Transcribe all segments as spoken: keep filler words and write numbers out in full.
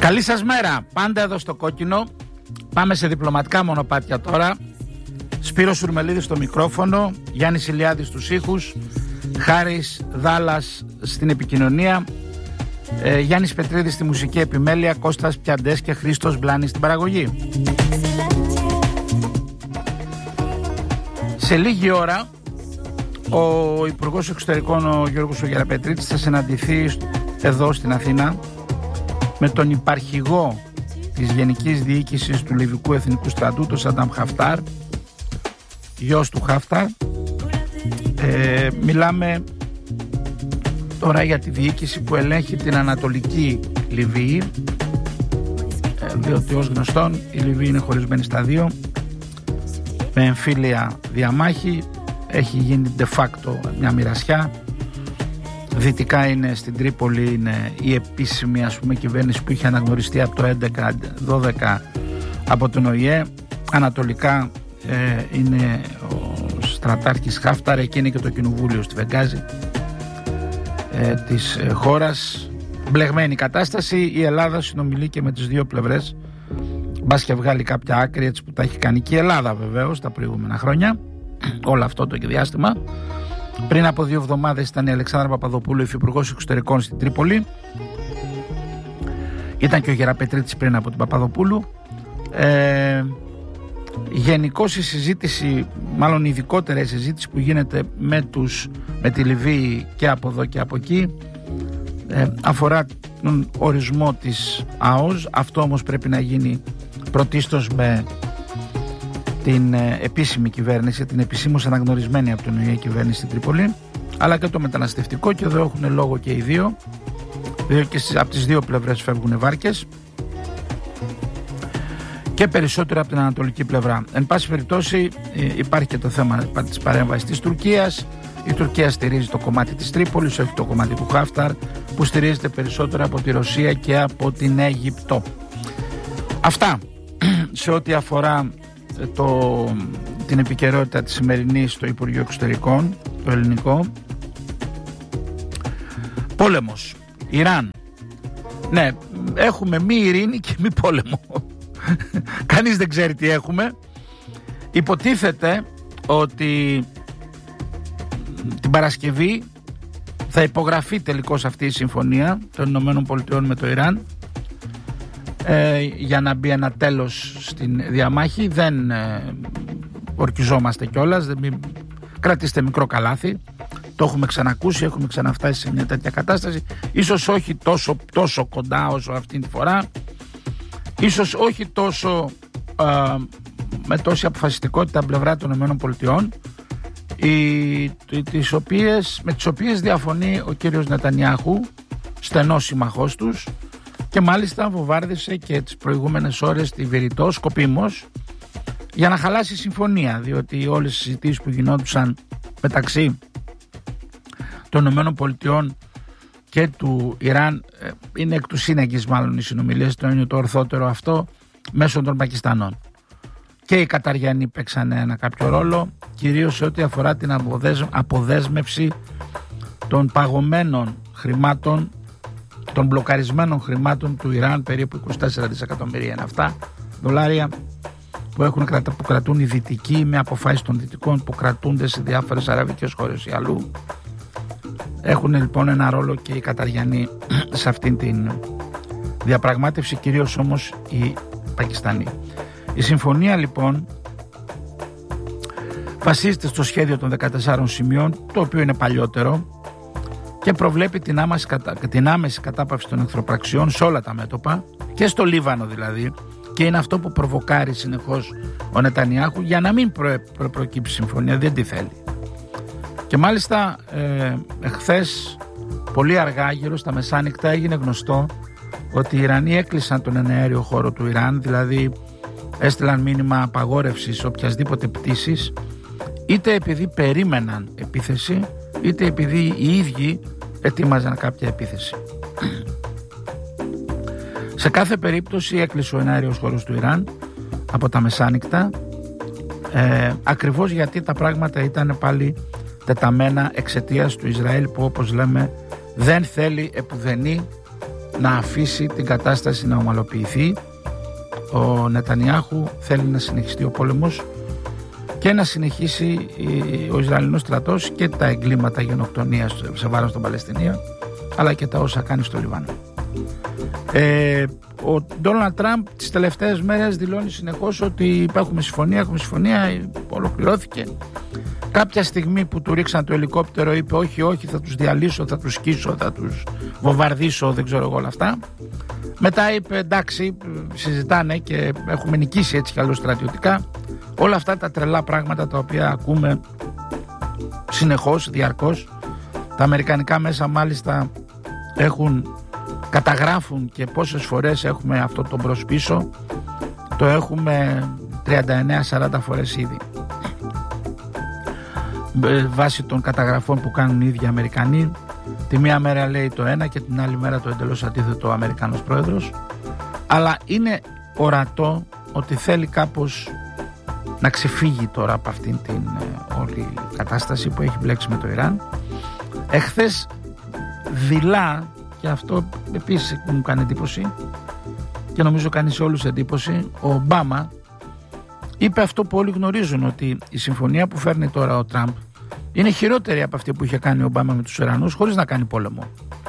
Καλή σας μέρα, πάντα εδώ στο Κόκκινο. Πάμε σε διπλωματικά μονοπάτια τώρα. Σπύρος Σουρμελίδης στο μικρόφωνο, Γιάννης Ηλιάδης στους ήχους, Χάρης Δάλλας στην επικοινωνία, ε, Γιάννης Πετρίδης στη μουσική επιμέλεια, Κώστας Πιαντές και Χρήστος Μπλάνης στην παραγωγή. Σε λίγη ώρα ο Υπουργός Εξωτερικών, ο Γιώργος Γεραπετρίτης, θα συναντηθεί εδώ στην Αθήνα με τον υπαρχηγό της Γενικής Διοίκησης του Λιβικού Εθνικού Στρατού, τον Σαντάμ Χαφτάρ, γιος του Χαφτάρ. Ε, μιλάμε τώρα για τη διοίκηση που ελέγχει την Ανατολική Λιβύη, ε, διότι ως γνωστόν η Λιβύη είναι χωρισμένη στα δύο, με εμφύλια διαμάχη. Έχει γίνει de facto μια μοιρασιά. Δυτικά είναι στην Τρίπολη, είναι η επίσημη, ας πούμε, κυβέρνηση που είχε αναγνωριστεί από το έντεκα δώδεκα από τον Ο Η Ε. Ανατολικά ε, είναι ο στρατάρχης Χάφταρ, εκεί είναι και το κοινοβούλιο στη Βενγκάζη ε, της ε, χώρας. Μπλεγμένη κατάσταση. Η Ελλάδα συνομιλεί και με τις δύο πλευρές, μπας και βγάλει κάποια άκρη, έτσι που τα έχει κάνει και η Ελλάδα βεβαίως τα προηγούμενα χρόνια, όλο αυτό το διάστημα. Πριν από δύο εβδομάδες ήταν η Αλεξάνδρα Παπαδοπούλου, υφυπουργός εξωτερικών στην Τρίπολη. Ήταν και ο Γεραπετρίτης πριν από την Παπαδοπούλου. Ε, γενικώς η συζήτηση, μάλλον ειδικότερα η συζήτηση που γίνεται με, τους, με τη Λιβύη και από εδώ και από εκεί, ε, αφορά τον ορισμό της ΑΟΣ. Αυτό όμως πρέπει να γίνει πρωτίστως με την ε, επίσημη κυβέρνηση, την επισήμως αναγνωρισμένη από τον Ο Η Ε κυβέρνηση στην Τρίπολη, αλλά και το μεταναστευτικό, και εδώ έχουν λόγο και οι δύο, δύο και από τις δύο πλευρές φεύγουν βάρκες, και περισσότερο από την ανατολική πλευρά. Εν πάση περιπτώσει υπάρχει και το θέμα της παρέμβασης της Τουρκίας. Η Τουρκία στηρίζει το κομμάτι της Τρίπολης, όχι το κομμάτι του Χάφταρ, που στηρίζεται περισσότερο από τη Ρωσία και από την Αίγυπτο. Αυτά σε ό,τι αφορά το, την επικαιρότητα της σημερινής στο Υπουργείο Εξωτερικών, το ελληνικό. Πόλεμος, Ιράν. Ναι, έχουμε μη ειρήνη και μη πόλεμο. Κανείς δεν ξέρει τι έχουμε. Υποτίθεται ότι την Παρασκευή θα υπογραφεί τελικώς αυτή η συμφωνία των Ηνωμένων Πολιτειών με το Ιράν, ε, για να μπει ένα τέλος στην διαμάχη. Δεν ε, ορκιζόμαστε κιόλας, δεν, μην, κρατήστε μικρό καλάθι. Το έχουμε ξανακούσει, έχουμε ξαναφτάσει σε μια τέτοια κατάσταση. Ίσως όχι τόσο, τόσο κοντά όσο αυτή τη φορά, ίσως όχι τόσο ε, με τόση αποφασιστικότητα από πλευρά των ΗΠΑ, οι, τις οποίες, με τις οποίες διαφωνεί ο κύριος Νετανιάχου, στενός συμμαχός τους, και μάλιστα βομβάρδισε και τις προηγούμενες ώρες τη Βηρητό σκοπίμως για να χαλάσει η συμφωνία, διότι όλες οι συζητήσεις που γινόντουσαν μεταξύ των ΗΠΑ και του Ιράν, είναι εκ του σύνεγγυς μάλλον οι συνομιλίες, το είναι το ορθότερο αυτό, μέσω των Πακιστανών. Και οι Καταριανοί παίξαν ένα κάποιο ρόλο, κυρίως σε ό,τι αφορά την αποδέσμευση των παγωμένων χρημάτων, των μπλοκαρισμένων χρημάτων του Ιράν, περίπου είκοσι τέσσερα δισεκατομμύρια είναι αυτά δολάρια, που, έχουν, που κρατούν οι δυτικοί με αποφάσεις των δυτικών που κρατούνται σε διάφορες αραβικές χώρες ή αλλού. Έχουν λοιπόν ένα ρόλο και οι Καταριανοί σε αυτήν την διαπραγμάτευση, κυρίως όμως οι Πακιστανοί. Η συμφωνία λοιπόν βασίζεται στο σχέδιο των δεκατεσσάρων σημείων, το οποίο είναι παλιότερο και προβλέπει την άμεση, κατα... την άμεση κατάπαυση των εχθροπραξιών σε όλα τα μέτωπα, και στο Λίβανο δηλαδή, και είναι αυτό που προβοκάρει συνεχώς ο Νετανιάχου για να μην προ... προ... προκύψει συμφωνία, δεν τη θέλει. Και μάλιστα ε, εχθές πολύ αργά, γύρω στα μεσάνυχτα, έγινε γνωστό ότι οι Ιρανοί έκλεισαν τον εναέριο χώρο του Ιράν, δηλαδή έστειλαν μήνυμα απαγόρευσης οποιασδήποτε πτήσης, είτε επειδή περίμεναν επίθεση, είτε επειδή οι ίδιοι ετοίμαζαν κάποια επίθεση. Σε κάθε περίπτωση έκλεισε ο εναέριος χώρος του Ιράν από τα μεσάνυχτα, ε, ακριβώς γιατί τα πράγματα ήταν πάλι τεταμένα εξαιτίας του Ισραήλ, που όπως λέμε δεν θέλει επουδενή να αφήσει την κατάσταση να ομαλοποιηθεί. Ο Νετανιάχου θέλει να συνεχιστεί ο πόλεμος και να συνεχίσει ο Ισραηλινός στρατός και τα εγκλήματα γενοκτονίας σε βάρος των Παλαιστινίων, αλλά και τα όσα κάνει στο Λιβάνο. Ε, ο Ντόναλντ Τραμπ τις τελευταίες μέρες δηλώνει συνεχώς ότι έχουμε συμφωνία, έχουμε συμφωνία, ολοκληρώθηκε. Κάποια στιγμή που του ρίξαν το ελικόπτερο είπε όχι, όχι, θα τους διαλύσω, θα τους σκίσω, θα τους βομβαρδίσω, δεν ξέρω εγώ όλα αυτά. Μετά είπε εντάξει, συζητάνε και έχουμε νικήσει έτσι κι αλλιώς στρατιωτικά. Όλα αυτά τα τρελά πράγματα τα οποία ακούμε συνεχώς, διαρκώς. Τα αμερικανικά μέσα μάλιστα έχουν, καταγράφουν και πόσες φορές έχουμε αυτό το μπρος πίσω. Το έχουμε τριάντα εννέα σαράντα φορές ήδη. Βάσει των καταγραφών που κάνουν οι ίδιοι Αμερικανοί, τη μία μέρα λέει το ένα και την άλλη μέρα το εντελώς αντίθετο ο Αμερικάνος πρόεδρος. Αλλά είναι ορατό ότι θέλει κάπως να ξεφύγει τώρα από αυτήν την ε, όλη κατάσταση που έχει μπλέξει με το Ιράν. Εχθές δειλά, και αυτό επίσης μου κάνει εντύπωση και νομίζω κάνει σε όλους εντύπωση, ο Ομπάμα είπε αυτό που όλοι γνωρίζουν, ότι η συμφωνία που φέρνει τώρα ο Τραμπ είναι χειρότερη από αυτή που είχε κάνει ο Ομπάμα με τους Ιρανούς χωρίς να κάνει πόλεμο.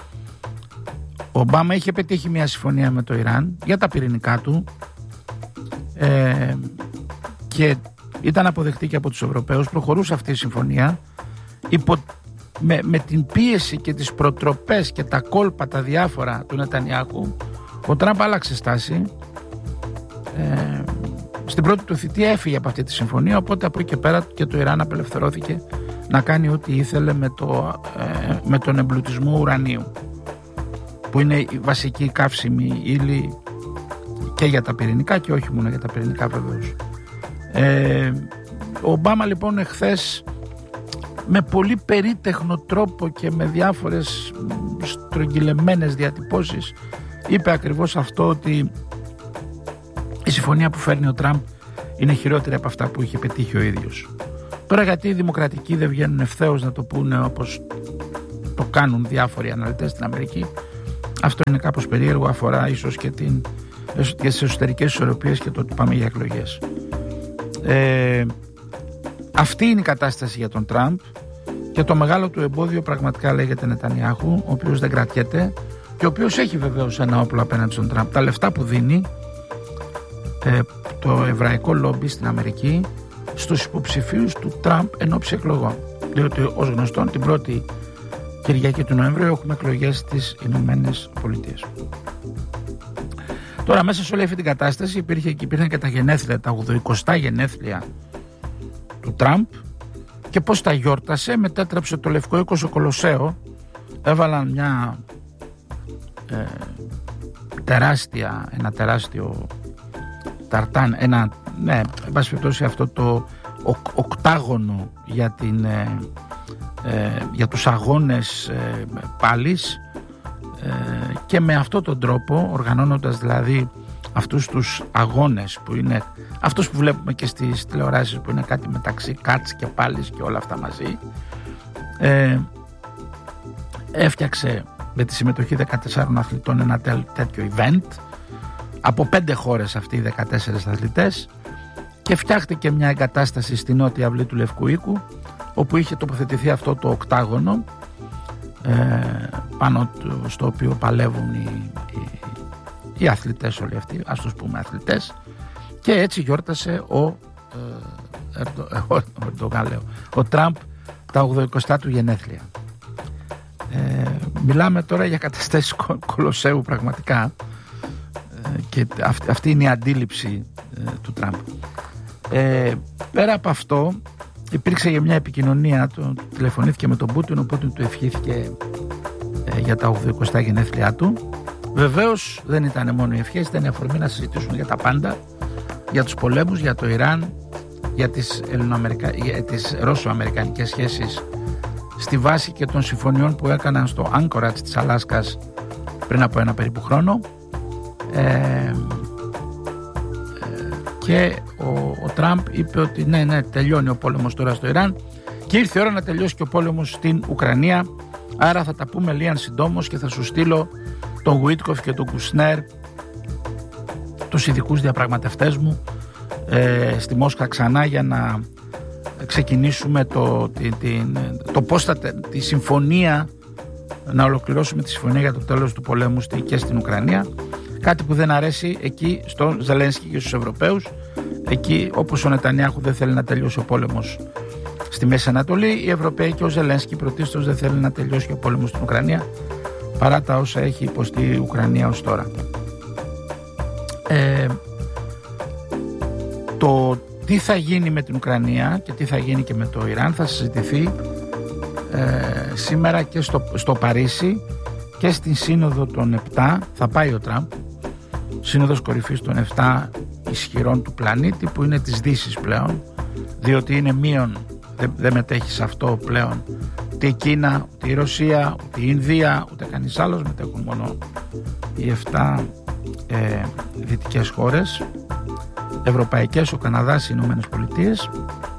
Ο Ομπάμα είχε πετύχει μια συμφωνία με το Ιράν για τα πυρηνικά του ε, και ήταν αποδεκτή και από τους Ευρωπαίους. Προχωρούσε αυτή η συμφωνία υπό, με, με την πίεση και τις προτροπές και τα κόλπα τα διάφορα του Νετανιάχου. Ο Τραμπ άλλαξε στάση. Ε, στην πρώτη του θητεία έφυγε από αυτή τη συμφωνία, οπότε από εκεί και πέρα και το Ιράν απελευθερώθηκε να κάνει ό,τι ήθελε με, το, ε, με τον εμπλουτισμό ουρανίου, που είναι η βασική καύσιμη ύλη και για τα πυρηνικά και όχι μόνο για τα πυρηνικά βεβαίως. Ε, ο Ομπάμα λοιπόν εχθές με πολύ περίτεχνο τρόπο και με διάφορες στρογγυλεμένες διατυπώσεις είπε ακριβώς αυτό, ότι η συμφωνία που φέρνει ο Τραμπ είναι χειρότερη από αυτά που είχε πετύχει ο ίδιος. Τώρα γιατί οι δημοκρατικοί δεν βγαίνουν ευθέως να το πούνε όπως το κάνουν διάφοροι αναλυτές στην Αμερική, αυτό είναι κάπως περίεργο, αφορά ίσως και, την, και τις εσωτερικές ισορροπίες και το ότι πάμε για εκλογές. Ε, αυτή είναι η κατάσταση για τον Τραμπ και το μεγάλο του εμπόδιο πραγματικά λέγεται Νετανιάχου, ο οποίος δεν κρατιέται και ο οποίος έχει βεβαίως ένα όπλο απέναντι στον Τραμπ. Τα λεφτά που δίνει ε, το εβραϊκό λόμπι στην Αμερική στους υποψηφίους του Τραμπ εν ώψη εκλογών. Διότι ως γνωστόν την πρώτη Κυριακή του Νοεμβρίου έχουμε εκλογές στις Ηνωμένες Πολιτείες. Τώρα μέσα σε όλη αυτή την κατάσταση υπήρχε, υπήρχαν και τα γενέθλια, τα ογδοηκοστά γενέθλια του Τραμπ, και πώς τα γιόρτασε? Μετέτρεψε το Λευκό Οίκο στο Κολοσσέο, έβαλαν μια ε, τεράστια, ένα τεράστιο ταρτάν, ένα, ναι, εν πάση περιπτώσει αυτό το οκ, οκτάγωνο για, την, ε, ε, για τους αγώνες ε, πάλης, ε, και με αυτόν τον τρόπο, οργανώνοντας δηλαδή αυτούς τους αγώνες που είναι αυτούς που βλέπουμε και στις τηλεοράσεις, που είναι κάτι μεταξύ κάτς και πάλης και όλα αυτά μαζί, ε, έφτιαξε με τη συμμετοχή δεκατεσσάρων αθλητών ένα τέτοιο event από πέντε χώρες, αυτοί οι δεκατέσσερις αθλητές, και φτιάχτηκε μια εγκατάσταση στη νότια αυλή του Λευκού Οίκου, όπου είχε τοποθετηθεί αυτό το οκτάγωνο, ε, πάνω στο οποίο παλεύουν οι, οι, οι αθλητές όλοι αυτοί, ας τους πούμε αθλητές, και έτσι γιόρτασε ο, ε, Ερντο, ε, ο, Ερντογάν, ο Τραμπ τα ογδοηκοστά του γενέθλια. Ε, μιλάμε τώρα για καταστάσεις Κολοσσέου πραγματικά, ε, και αυτή, αυτή είναι η αντίληψη ε, του Τραμπ. Ε, πέρα από αυτό υπήρξε για μια επικοινωνία, το, το τηλεφωνήθηκε με τον Πούτιν, ο Πούτιν του ευχήθηκε ε, για τα ογδοηκοστά γενέθλιά του. Βεβαίως δεν ήταν μόνο οι ευχές, ήταν η αφορμή να συζητήσουν για τα πάντα, για τους πολέμους, για το Ιράν, για τις, για τις ρώσο-αμερικανικές σχέσεις στη βάση και των συμφωνιών που έκαναν στο Άγκορατς της Αλάσκας πριν από ένα περίπου χρόνο. Ε, ε, και ο, ο Τραμπ είπε ότι ναι, ναι, τελειώνει ο πόλεμος τώρα στο Ιράν και ήρθε η ώρα να τελειώσει και ο πόλεμος στην Ουκρανία, άρα θα τα πούμε λίγαν συντόμως και θα σου στείλω τον Γουίτκοφ και τον Κουσνέρ, τους ειδικούς διαπραγματευτές μου, ε, στη Μόσχα ξανά για να ξεκινήσουμε το, την, την, το πώς θα, τη συμφωνία, να ολοκληρώσουμε τη συμφωνία για το τέλος του πολέμου και στην Ουκρανία. Κάτι που δεν αρέσει εκεί στον Ζελένσκι και στους Ευρωπαίους. Εκεί, όπως ο Νετανιάχου δεν θέλει να τελειώσει ο πόλεμος στη Μέση Ανατολή, οι Ευρωπαίοι και ο Ζελένσκι πρωτίστως δεν θέλει να τελειώσει ο πόλεμος στην Ουκρανία, παρά τα όσα έχει υποστεί η Ουκρανία ως τώρα. Ε, το τι θα γίνει με την Ουκρανία και τι θα γίνει και με το Ιράν θα συζητηθεί ε, σήμερα και στο, στο Παρίσι και στην σύνοδο των επτά. Θα πάει ο Τραμπ, σύνοδος κορυφής των επτά ισχυρών του πλανήτη, που είναι της Δύσης πλέον, διότι είναι μείον, δεν, δεν μετέχει σε αυτό πλέον ούτε η Κίνα, ούτε η Ρωσία, ούτε η Ινδία, ούτε κανείς άλλος, μετέχουν μόνο οι επτά ε, δυτικές χώρες ευρωπαϊκές, ο Καναδάς, οι Ηνωμένες Πολιτείες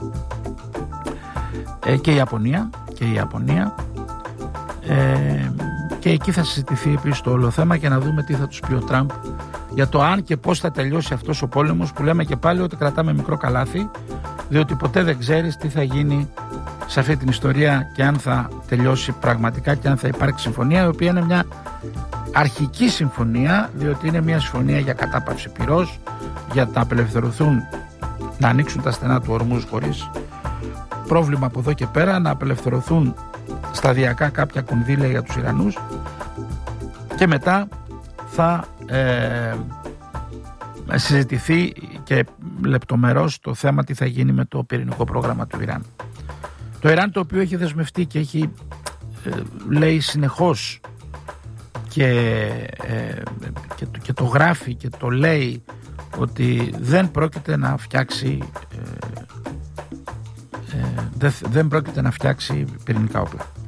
ε, και η Ιαπωνία και η Ιαπωνία ε, και εκεί θα συζητηθεί επίσης το όλο θέμα και να δούμε τι θα τους πει ο Τραμπ για το αν και πώς θα τελειώσει αυτός ο πόλεμος, που λέμε και πάλι ότι κρατάμε μικρό καλάθι, διότι ποτέ δεν ξέρεις τι θα γίνει σε αυτή την ιστορία και αν θα τελειώσει πραγματικά και αν θα υπάρξει συμφωνία, η οποία είναι μια αρχική συμφωνία, διότι είναι μια συμφωνία για κατάπαυση πυρός, για να απελευθερωθούν, να ανοίξουν τα στενά του Ορμούζ χωρίς πρόβλημα από εδώ και πέρα, να απελευθερωθούν σταδιακά κάποια κονδύλια για τους Ιρανούς και μετά θα ε, συζητηθεί και λεπτομερώς το θέμα τι θα γίνει με το πυρηνικό πρόγραμμα του Ιράν. Το Ιράν, το οποίο έχει δεσμευτεί και έχει ε, λέει συνεχώς και, ε, και, το, και το γράφει και το λέει ότι δεν πρόκειται να φτιάξει ε, ε, δεν, δεν πρόκειται να φτιάξει πυρηνικά όπλα.